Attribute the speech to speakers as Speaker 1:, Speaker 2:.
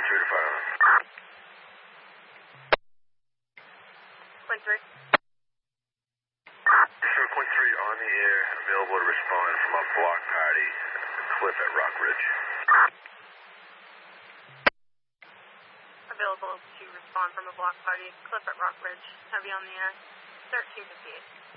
Speaker 1: 3 to 5.
Speaker 2: Point 3.
Speaker 1: Sure, point 3 on the air, available to respond from a block party, Cliff at Rock Ridge.
Speaker 2: Available to respond from a block party, Cliff at Rock Ridge. Heavy on the air. 1358.